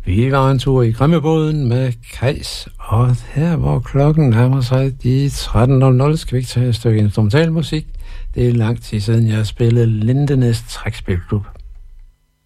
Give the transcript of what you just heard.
Vi var en tur i Grimmebåden med Kajs, og her hvor klokken nærmer sig de 13.00, skal vi ikke tage et stykke instrumentalmusik. Det er lang tid siden, jeg spillede Lindenæs Trækspilklub.